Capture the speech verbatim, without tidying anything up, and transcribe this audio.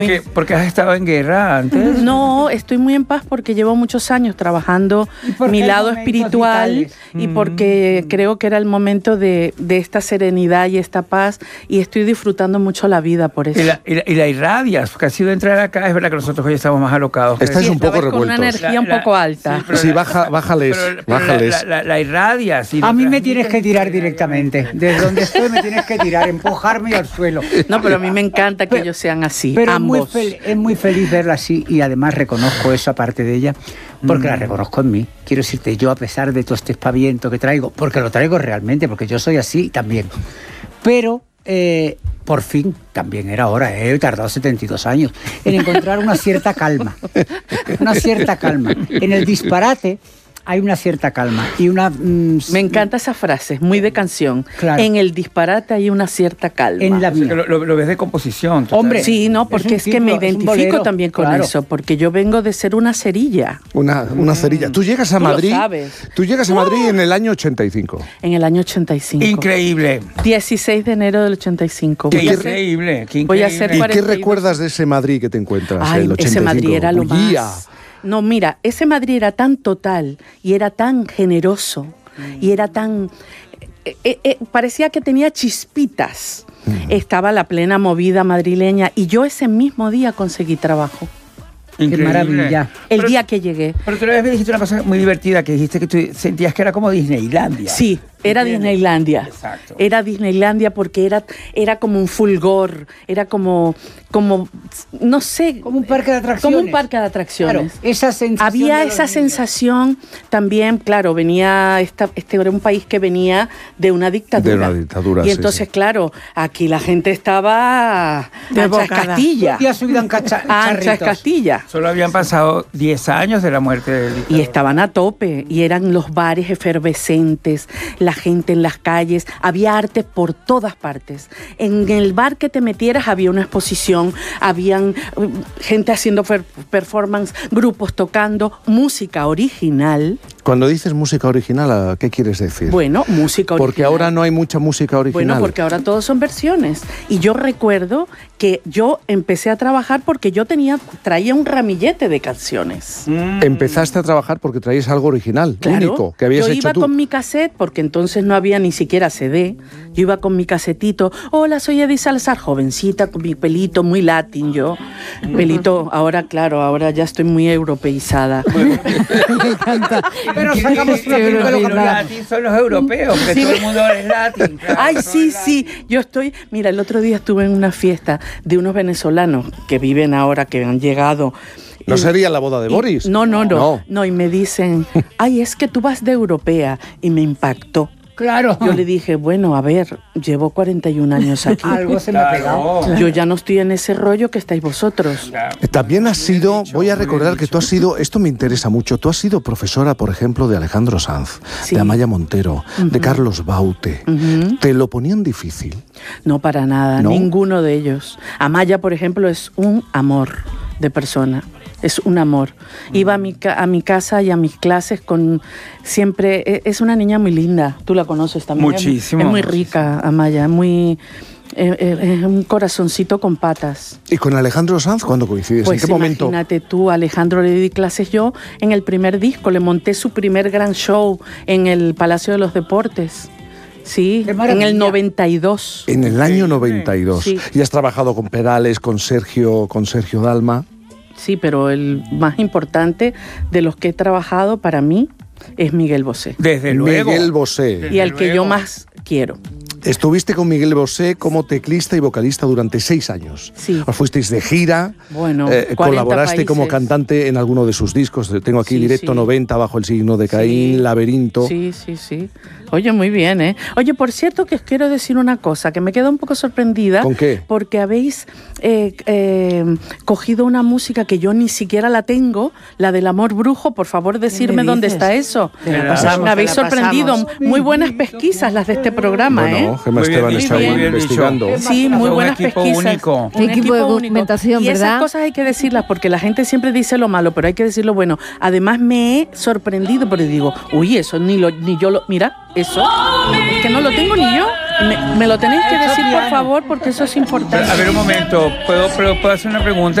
¿Qué? ¿Porque has estado en guerra antes? No, estoy muy en paz porque llevo muchos años trabajando mi lado espiritual vitales? y porque mm. creo que era el momento de, de esta serenidad y esta paz, y estoy disfrutando mucho la vida por eso. Y la, y la, y la irradias, porque has sido entrar acá, es verdad que nosotros hoy estamos más alocados. Estáis sí, un poco revueltos. Con una energía la, un poco la, alta. Sí, sí la, baja, bájales, pero, pero bájales. La, la, la irradias. A mí me tienes que tirar directamente. Desde donde estoy me tienes que tirar, empujarme al suelo. No, pero a mí me encanta que pero, ellos sean así, pero ambos. Es muy, es muy feliz verla así, y además reconozco eso aparte de ella, porque mm. la reconozco en mí. Quiero decirte, yo a pesar de todo este espaviento que traigo, porque lo traigo realmente, porque yo soy así también, pero eh, por fin, también era hora, he tardado setenta y dos años en encontrar una cierta calma, una cierta calma. En el disparate hay una cierta calma y una... Mmm, me encanta esa frase, es muy de canción. Claro. En el disparate hay una cierta calma. En la o sea, que lo, lo, lo ves de composición. Total. Hombre, sí, no, porque es, es que me identifico bolero, también con claro. eso, porque yo vengo de ser una cerilla. Una, una cerilla. Tú llegas a tú Madrid. Lo sabes. Tú llegas a Madrid uh, en el año ochenta y cinco. En el año ochenta y cinco. Increíble. dieciséis de enero del ochenta y cinco. Qué increíble, qué increíble. Voy a hacer ¿Y qué recuerdas de ese Madrid que te encuentras? Ay, el ochenta y cinco? Ese Madrid era lo Bullía. más... No, mira, ese Madrid era tan total y era tan generoso mm. y era tan... Eh, eh, eh, parecía que tenía chispitas. Mm. Estaba la plena movida madrileña y yo ese mismo día conseguí trabajo. Increíble. Qué maravilla. El pero, día que llegué. Pero tú una vez me dijiste una cosa muy divertida, que dijiste que tú sentías que era como Disneylandia. Sí, era Disneylandia. Exacto. Era Disneylandia porque era, era como un fulgor, era como, como, no sé. Como un parque de atracciones. Como un parque de atracciones. Claro, esa sensación. Había esa niños. sensación también, claro, venía, esta, este era un país que venía de una dictadura. De una dictadura, Y entonces, sí, sí. claro, aquí la gente estaba ancha Castilla. Ancha Castilla. Solo habían pasado diez años de la muerte del dictador. Y estaban a tope, y eran los bares efervescentes, la gente en las calles, había arte por todas partes. En el bar que te metieras había una exposición, habían uh, gente haciendo performance, grupos tocando, música original. Cuando dices música original, ¿qué quieres decir? Bueno, música original. Porque ahora no hay mucha música original. Bueno, porque ahora todos son versiones. Y yo recuerdo que yo empecé a trabajar porque yo tenía, traía un ramillete de canciones. Mm. Empezaste a trabajar porque traías algo original, claro, único, que habías yo hecho tú. Yo iba con mi cassette, porque entonces no había ni siquiera C D. Yo iba con mi casetito. Hola, soy Edith Salazar, jovencita, con mi pelito muy latín yo. Pelito, ahora claro, ahora ya estoy muy europeizada. Me encanta. Pero sacamos una película. Los latín son los europeos, porque sí. todo el mundo es latín. Claro, Ay, sí, sí. Yo estoy... Mira, el otro día estuve en una fiesta de unos venezolanos que viven ahora, que han llegado... ¿No sería la boda de y, Boris? No, no, no, no. No, y me dicen, ay, es que tú vas de europea. Y me impactó. Claro. Yo le dije, bueno, a ver, llevo cuarenta y un años aquí. Algo se me ha pegado. Yo ya no estoy en ese rollo que estáis vosotros. Claro. También has sido, voy a recordar que tú has sido, esto me interesa mucho, tú has sido profesora, por ejemplo, de Alejandro Sanz, sí. de Amaya Montero, uh-huh. de Carlos Baute. Uh-huh. ¿Te lo ponían difícil? No, para nada, ¿no? Ninguno de ellos. Amaya, por ejemplo, es un amor de persona. Es un amor. Iba a mi, a mi casa y a mis clases con... Siempre... Es una niña muy linda. Tú la conoces también. Muchísimo. Es muy rica, Amaya. Muy... Es eh, un corazoncito con patas. ¿Y con Alejandro Sanz cuándo coincides? Pues ¿En qué momento? Imagínate tú, Alejandro le di clases yo en el primer disco. Le monté su primer gran show en el Palacio de los Deportes. Sí, en el noventa y dos. En el año noventa y dos. Sí. ¿Y has trabajado con Perales, con Sergio, con Sergio Dalma? Sí, pero el más importante de los que he trabajado para mí es Miguel Bosé. Desde luego. Miguel Bosé. Y al que yo más quiero. Estuviste con Miguel Bosé como teclista y vocalista durante seis años. Sí. Os fuisteis de gira, bueno, eh, colaboraste países. como cantante en alguno de sus discos. Tengo aquí sí, Directo sí. noventa, Bajo el signo de Caín, sí. Laberinto. Sí, sí, sí. Oye, muy bien, ¿eh? Oye, por cierto que os quiero decir una cosa, que me quedo un poco sorprendida. ¿Con qué? Porque habéis eh, eh, cogido una música que yo ni siquiera la tengo, la del Amor Brujo. Por favor, decirme dónde está eso. Te la pasamos, me habéis te la sorprendido. pasamos. Muy buenas pesquisas las de este programa, bueno, ¿eh? ¿no? Gemma Muy bien Esteban dicho, está ahí muy bien investigando. dicho. Sí, muy Un buenas equipo pesquisas. único. Un Equipo de documentación, y ¿verdad? esas cosas hay que decirlas porque la gente siempre dice lo malo, pero hay que decir lo bueno. Además me he sorprendido porque digo, uy, eso ni lo, ni yo lo, mira, eso es que no lo tengo ni yo. Me, me lo tenéis que decir por favor porque eso es importante. A ver un momento, ¿puedo, puedo, puedo hacer una pregunta?